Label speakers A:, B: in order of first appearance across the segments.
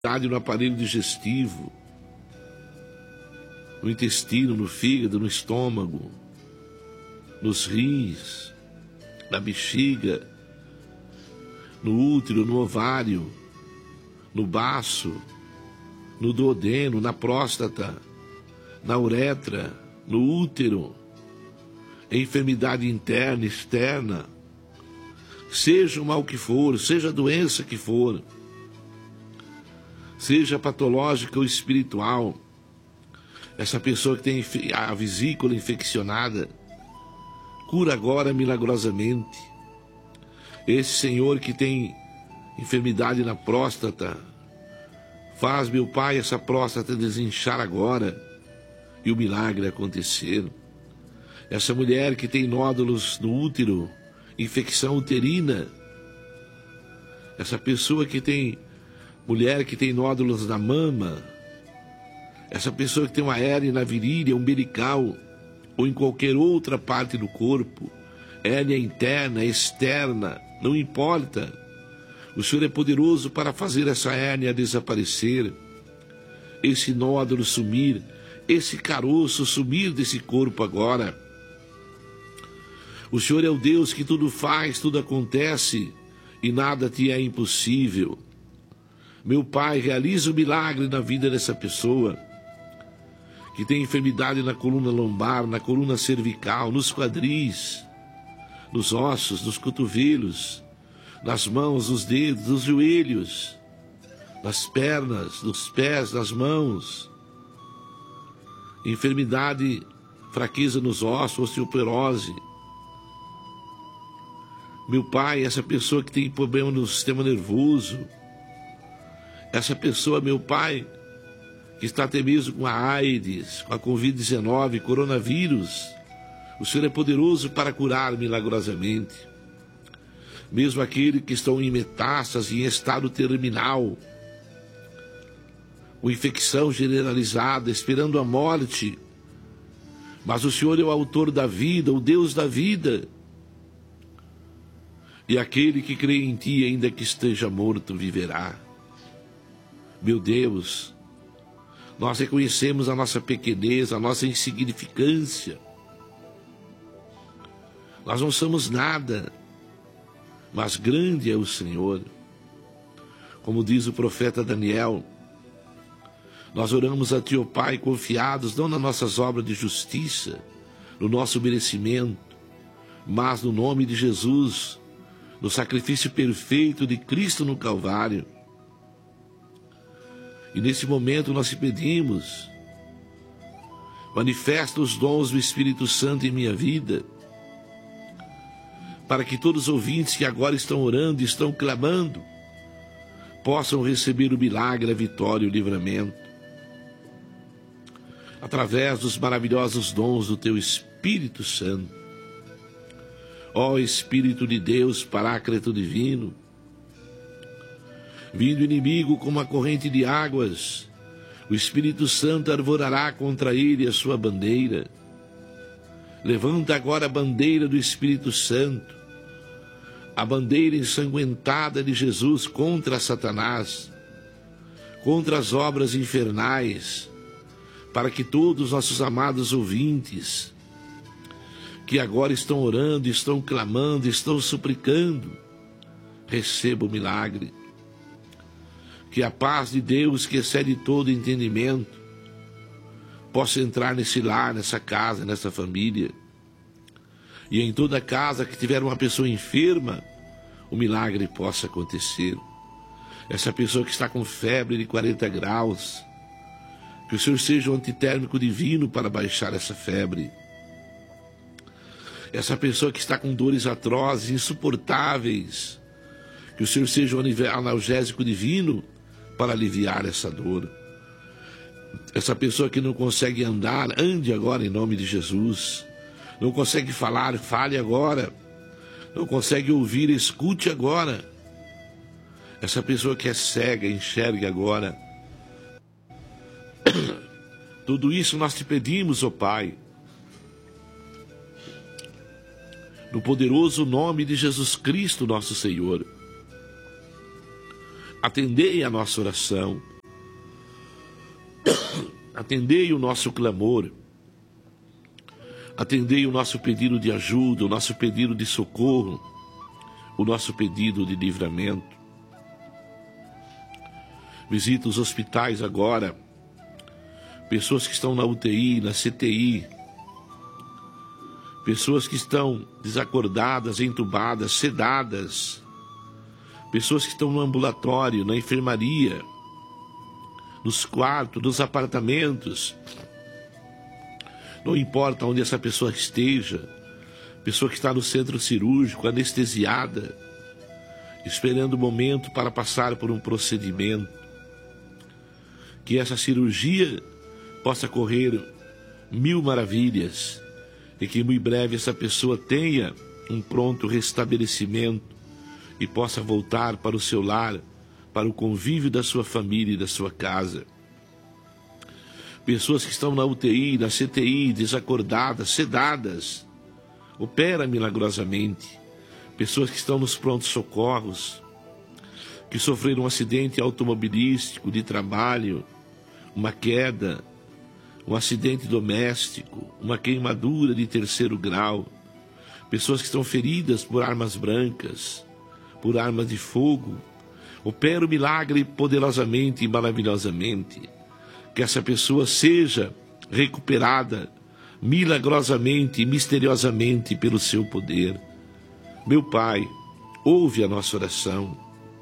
A: no aparelho digestivo, no intestino, no fígado, no estômago, nos rins, na bexiga, no útero, no ovário, no baço, no duodeno, na próstata, na uretra, no útero, enfermidade interna, externa, seja o mal que for, seja a doença que for, seja patológica ou espiritual, essa pessoa que tem a vesícula infeccionada, cura agora milagrosamente. Esse senhor que tem enfermidade na próstata, faz, meu Pai, essa próstata desinchar agora e o milagre acontecer. Essa mulher que tem nódulos no útero, infecção uterina, essa pessoa que tem, mulher que tem nódulos na mama, essa pessoa que tem uma hérnia na virilha, umbilical, ou em qualquer outra parte do corpo, hérnia interna, externa, não importa. O Senhor é poderoso para fazer essa hérnia desaparecer, esse nódulo sumir, esse caroço sumir desse corpo agora. O Senhor é o Deus que tudo faz, tudo acontece e nada te é impossível. Meu Pai, realiza o milagre na vida dessa pessoa que tem enfermidade na coluna lombar, na coluna cervical, nos quadris, nos ossos, nos cotovelos, nas mãos, nos dedos, nos joelhos, nas pernas, nos pés, nas mãos. Enfermidade, fraqueza nos ossos, osteoporose. Meu Pai, essa pessoa que tem problema no sistema nervoso, essa pessoa, meu Pai, que está até mesmo com a AIDS, com a Covid-19, coronavírus, o Senhor é poderoso para curar milagrosamente. Mesmo aqueles que estão em metástase, em estado terminal, com infecção generalizada, esperando a morte, mas o Senhor é o autor da vida, o Deus da vida. E aquele que crê em Ti, ainda que esteja morto, viverá. Meu Deus, nós reconhecemos a nossa pequenez, a nossa insignificância. Nós não somos nada, mas grande é o Senhor. Como diz o profeta Daniel, nós oramos a Ti, ó Pai, confiados não nas nossas obras de justiça, no nosso merecimento, mas no nome de Jesus, no sacrifício perfeito de Cristo no Calvário. E nesse momento nós te pedimos, manifesta os dons do Espírito Santo em minha vida, para que todos os ouvintes que agora estão orando, estão clamando, possam receber o milagre, a vitória e o livramento, através dos maravilhosos dons do Teu Espírito Santo. Ó Espírito de Deus, Paráclito divino, vindo inimigo como uma corrente de águas, o Espírito Santo arvorará contra ele a sua bandeira. Levanta agora a bandeira do Espírito Santo, a bandeira ensanguentada de Jesus contra Satanás, contra as obras infernais, para que todos os nossos amados ouvintes, que agora estão orando, estão clamando, estão suplicando, recebam o milagre. Que a paz de Deus, que excede todo entendimento, possa entrar nesse lar, nessa casa, nessa família. E em toda casa que tiver uma pessoa enferma, o milagre possa acontecer. Essa pessoa que está com febre de 40 graus, que o Senhor seja o antitérmico divino para baixar essa febre. Essa pessoa que está com dores atrozes, insuportáveis, que o Senhor seja o analgésico divino para aliviar essa dor. Essa pessoa que não consegue andar, ande agora em nome de Jesus. Não consegue falar, fale agora. Não consegue ouvir, escute agora. Essa pessoa que é cega, enxergue agora. Tudo isso nós te pedimos, ó Pai, no poderoso nome de Jesus Cristo, nosso Senhor. Atendei a nossa oração, Atendei o nosso clamor, atendei o nosso pedido de ajuda, o nosso pedido de socorro, o nosso pedido de livramento. Visita os hospitais agora, pessoas que estão na UTI, na CTI, pessoas que estão desacordadas, entubadas, sedadas, pessoas que estão no ambulatório, na enfermaria, nos quartos, nos apartamentos. Não importa onde essa pessoa esteja, pessoa que está no centro cirúrgico, anestesiada, esperando o momento para passar por um procedimento. Que essa cirurgia possa correr mil maravilhas e que muito breve essa pessoa tenha um pronto restabelecimento e possa voltar para o seu lar, para o convívio da sua família e da sua casa. Pessoas que estão na UTI, na CTI, desacordadas, sedadas, opera milagrosamente. Pessoas que estão nos prontos-socorros, que sofreram um acidente automobilístico, de trabalho, uma queda, um acidente doméstico, uma queimadura de 3º grau. Pessoas que estão feridas por armas brancas, por armas de fogo. Opera o milagre poderosamente e maravilhosamente. Que essa pessoa seja recuperada milagrosamente e misteriosamente pelo seu poder. Meu Pai, ouve a nossa oração.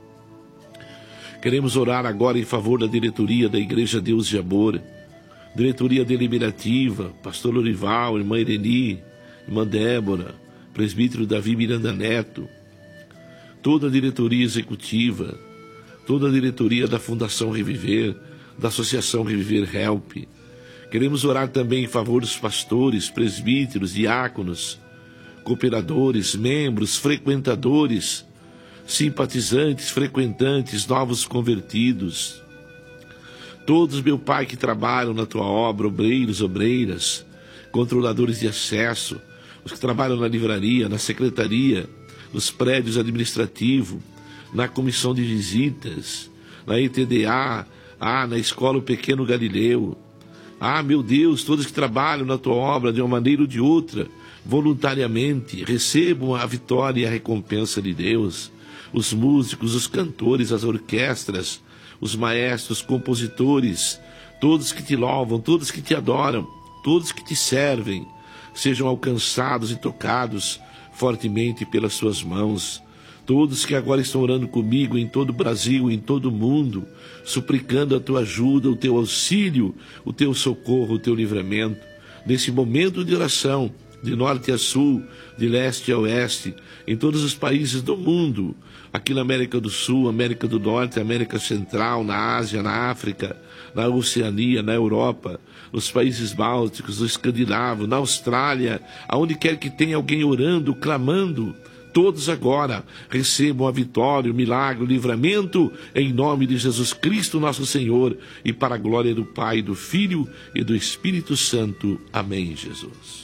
A: Queremos orar agora em favor da diretoria da Igreja Deus de Amor, diretoria deliberativa, pastor Lorival, irmã Ireni, irmã Débora, presbítero Davi Miranda Neto, toda a diretoria executiva, toda a diretoria da Fundação Reviver, da Associação Reviver Help. Queremos orar também em favor dos pastores, presbíteros, diáconos, cooperadores, membros, frequentadores, simpatizantes, frequentantes, novos convertidos. Todos, meu Pai, que trabalham na Tua obra, obreiros, obreiras, controladores de acesso, os que trabalham na livraria, na secretaria, nos prédios administrativos, na comissão de visitas, na ETDA, na Escola Pequeno Galileu. Meu Deus, todos que trabalham na Tua obra de uma maneira ou de outra, voluntariamente, recebam a vitória e a recompensa de Deus. Os músicos, os cantores, as orquestras, os maestros, compositores, todos que te louvam, todos que te adoram, todos que te servem, sejam alcançados e tocados fortemente pelas suas mãos. Todos que agora estão orando comigo em todo o Brasil, em todo o mundo, suplicando a tua ajuda, o teu auxílio, o teu socorro, o teu livramento. Nesse momento de oração, de norte a sul, de leste a oeste, em todos os países do mundo, aqui na América do Sul, América do Norte, América Central, na Ásia, na África, na Oceania, na Europa, nos países bálticos, no Escandinavo, na Austrália, aonde quer que tenha alguém orando, clamando, todos agora recebam a vitória, o milagre, o livramento, em nome de Jesus Cristo, nosso Senhor, e para a glória do Pai, do Filho e do Espírito Santo. Amém, Jesus.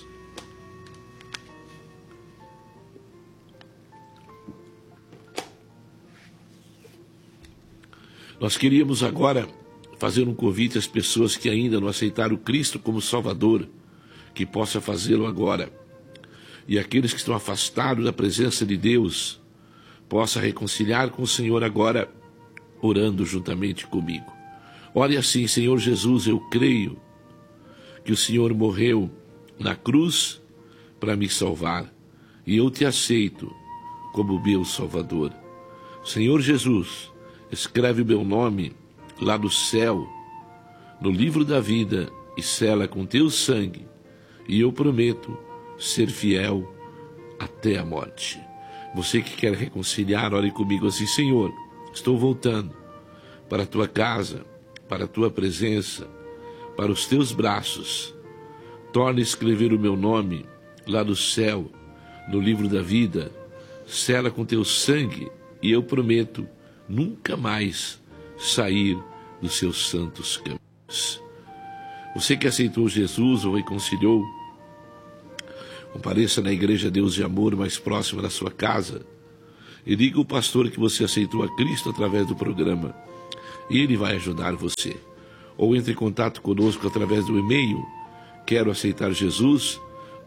A: Nós queríamos agora fazer um convite às pessoas que ainda não aceitaram Cristo como Salvador, que possa fazê-lo agora. E aqueles que estão afastados da presença de Deus, possa reconciliar com o Senhor agora, orando juntamente comigo. Ore assim: Senhor Jesus, eu creio que o Senhor morreu na cruz para me salvar, e eu te aceito como meu Salvador. Senhor Jesus, escreve o meu nome lá no céu, no livro da vida, e sela com teu sangue, e eu prometo ser fiel até a morte. Você que quer reconciliar, ore comigo assim: Senhor, estou voltando para a tua casa, para a tua presença, para os teus braços. Torna a escrever o meu nome lá no céu, no livro da vida, sela com teu sangue, e eu prometo nunca mais sair dos seus santos caminhos. Você que aceitou Jesus ou reconciliou, compareça na Igreja Deus de Amor mais próxima da sua casa e diga ao pastor que você aceitou a Cristo através do programa. Ele vai ajudar você. ou entre em contato conosco através do e-mail quero aceitar Jesus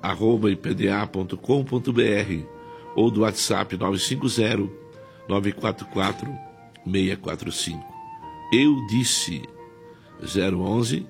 A: @ipda.com.br ou do WhatsApp 950 944 645. Eu disse 011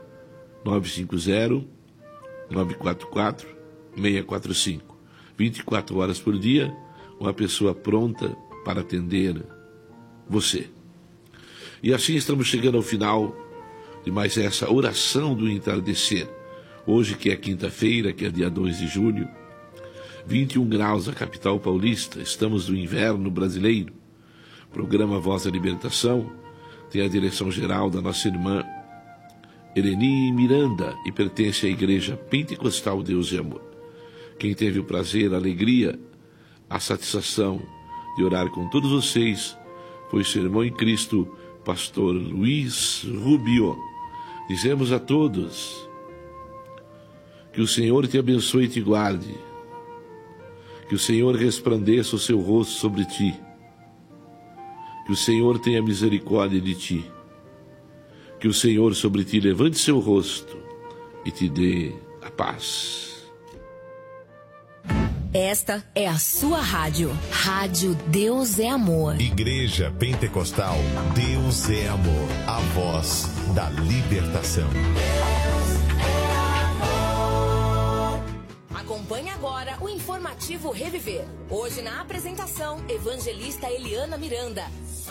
A: 950 944 645. 24 horas por dia, uma pessoa pronta para atender você. E assim estamos chegando ao final de mais essa oração do entardecer. Hoje, que é quinta-feira, que é dia 2 de julho, 21 graus na capital paulista, estamos no inverno brasileiro. Programa Voz da Libertação tem a direção geral da nossa irmã Eleni Miranda e pertence à Igreja Pentecostal Deus e Amor. Quem teve o prazer, a alegria, a satisfação de orar com todos vocês foi seu irmão em Cristo, pastor Luiz Rubio. Dizemos a todos que o Senhor te abençoe e te guarde, que o Senhor resplandeça o seu rosto sobre ti, que o Senhor tenha misericórdia de ti, que o Senhor sobre ti levante seu rosto e te dê a paz.
B: Esta é a sua rádio. Rádio Deus é Amor.
C: Igreja Pentecostal Deus é Amor. A voz da libertação.
B: Acompanhe agora o informativo Reviver. Hoje na apresentação, evangelista Eliana Miranda.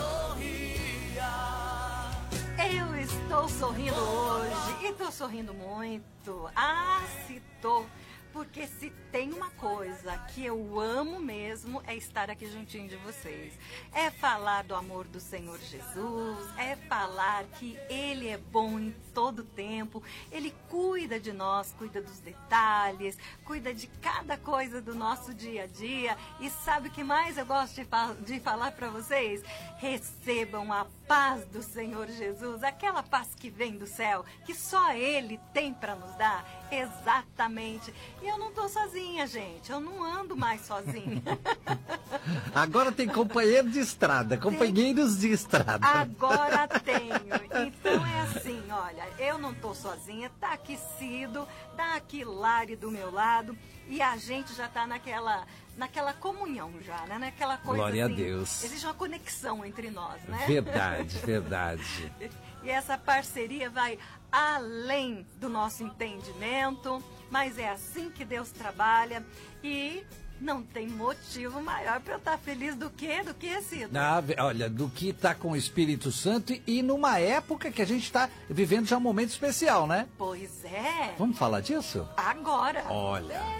D: Eu estou sorrindo hoje e estou sorrindo muito. Ah, se tô. Porque se tem uma coisa que eu amo mesmo é estar aqui juntinho de vocês. É falar do amor do Senhor Jesus, é falar que Ele é bom em todo tempo, Ele cuida de nós, cuida dos detalhes, cuida de cada coisa do nosso dia a dia. E sabe o que mais eu gosto de falar para vocês? Recebam a paz do Senhor Jesus, aquela paz que vem do céu, que só Ele tem para nos dar. Exatamente. E eu não tô sozinha, gente. Eu não ando mais sozinha.
E: Agora tem companheiro de estrada, companheiros de estrada.
D: Agora tenho. Então é assim, olha, eu não tô sozinha, tá aqui Cido, tá aqui Lari do meu lado, e a gente já tá naquela comunhão já, né? Naquela coisa.
E: Glória
D: assim,
E: a Deus.
D: Existe uma conexão entre nós, né?
E: Verdade, verdade.
D: E essa parceria vai além do nosso entendimento, mas é assim que Deus trabalha e não tem motivo maior para eu estar feliz do que Cido?
E: Olha, do que tá com o Espírito Santo e numa época que a gente está vivendo já um momento especial, né?
D: Pois é.
E: Vamos falar disso?
D: Agora.
E: Olha.